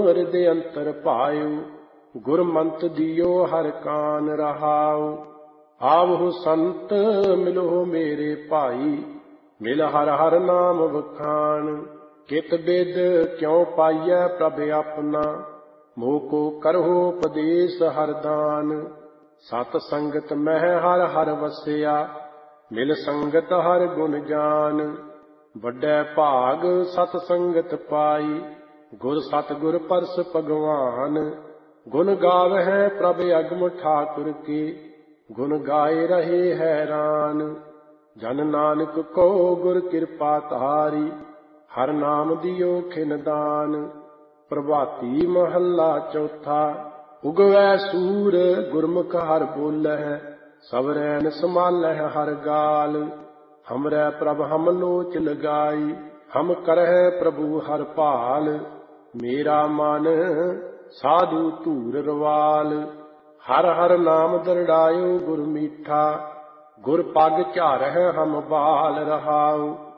ਹਿਰਦੇ ਅੰਤਰ ਭਾਇਓ। ਗੁਰਮੰਤ ਦਿਓ ਹਰ ਕਾਨ ਰਹਾਉ। ਆਵਹੁ ਸੰਤ ਮਿਲੋ ਮੇਰੇ ਭਾਈ, ਮਿਲ ਹਰ ਹਰ ਨਾਮ ਵਖਾਣ। ਕਿਤ ਬਿਦ ਕਿਉ ਪਾਈਐ ਪ੍ਰਭ ਆਪਣਾ, ਮੋਹ ਕੋ ਕਰਹੁ ਉਪਦੇਸ ਹਰ ਦਾਨ। ਸਤ ਸੰਗਤ ਮਹਿ ਹਰ ਹਰ ਵਸਿਆ, ਮਿਲ ਸੰਗਤ ਹਰ ਗੁਣ ਜਾਨ। ਵੱਡੈ ਭਾਗ ਸਤ ਸੰਗਤ ਪਾਈ, ਗੁਰ ਸਤਿਗੁਰ ਪਰਸ ਭਗਵਾਨ। ਗੁਣ ਗਾਵਹਿ ਪ੍ਰਭ ਅਗਮ ਠਾਕੁਰ ਕੇ, ਗੁਣ ਗਾਏ ਰਹੇ ਹੈਰਾਨ। ਜਨ ਨਾਨਕ ਕੋ ਗੁਰ ਕਿਰਪਾ ਧਾਰੀ, ਹਰ ਨਾਮ ਦਿਓ ਖਿਨ ਦਾਨ। ਪ੍ਰਭਾਤੀ ਮਹੱਲਾ ਚੌਥਾ। ਉਗਵੈ ਸੂਰ ਗੁਰਮੁਖ ਹਰ ਬੋਲਹਿ, ਸਵਰੈਨ ਸਮਾਲਹਿ ਹਰ ਗਾਲ। ਹਮਰੈ ਪ੍ਰਭ ਹਮ ਲੋਚ ਲਗਾਈ, ਹਮ ਕਰਹਿ ਪ੍ਰਭੂ ਹਰ ਭਾਲ। ਮੇਰਾ ਮਨ ਸਾਧੂ ਧੂਰ ਰਵਾਲ, ਹਰ ਹਰ ਨਾਮ ਦਰੜਾਇਓ ਗੁਰ ਮੀਠਾ। ਗੁਰ ਪਗ ਝਾਰਹਿ ਹਮ ਬਾਲ ਰਹਾਉ।